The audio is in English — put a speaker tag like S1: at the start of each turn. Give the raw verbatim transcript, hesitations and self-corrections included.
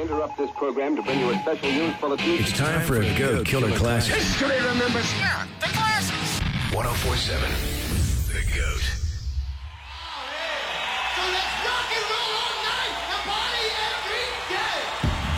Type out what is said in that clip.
S1: interrupt this program to bring you a special news bulletin.
S2: It's time for a Go Killer Classic.
S3: History remembers.
S4: Yeah, the glasses.
S2: one oh four point seven The Goat.